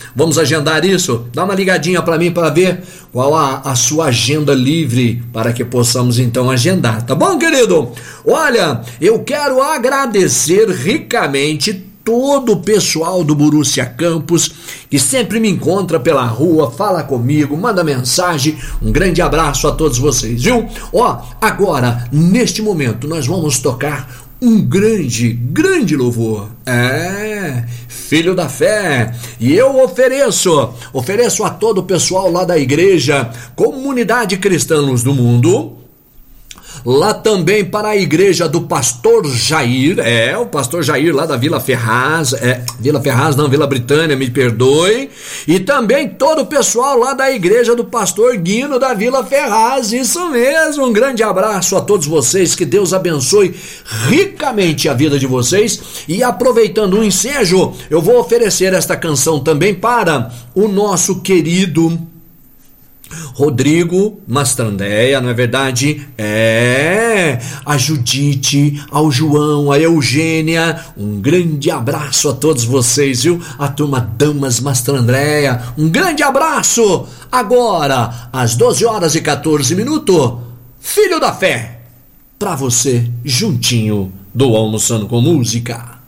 Vamos agendar isso? Dá uma ligadinha para mim para ver qual a sua agenda livre para que possamos então agendar, tá bom, querido? Olha, eu quero agradecer ricamente todo o pessoal do Borussia Campus, que sempre me encontra pela rua, fala comigo, manda mensagem. Um grande abraço a todos vocês, viu? Agora, neste momento, nós vamos tocar um grande louvor. Filho da Fé. E eu ofereço a todo o pessoal lá da igreja Comunidade Cristã Luz do Mundo, lá também para a igreja do pastor Jair, o pastor Jair lá da Vila Ferraz, Vila Britânia, me perdoe, e também todo o pessoal lá da igreja do pastor Guino da Vila Ferraz, isso mesmo, um grande abraço a todos vocês, que Deus abençoe ricamente a vida de vocês. E aproveitando o ensejo, eu vou oferecer esta canção também para o nosso querido Rodrigo Mastrandeia, não é verdade? A Judite, ao João, a Eugênia, um grande abraço a todos vocês, viu? A turma Damas Mastrandeia, um grande abraço! Agora, às 12h14, Filho da Fé, pra você, juntinho do Almoçando com Música.